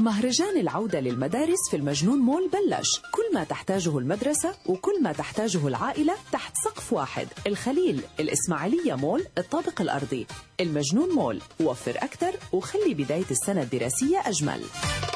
مهرجان العودة للمدارس في المجنون مول بلش. كل ما تحتاجه المدرسة وكل ما تحتاجه العائلة تحت سقف واحد. الخليل، الإسماعيلية مول، الطابق الأرضي. المجنون مول، وفر أكثر وخلي بداية السنة الدراسية أجمل.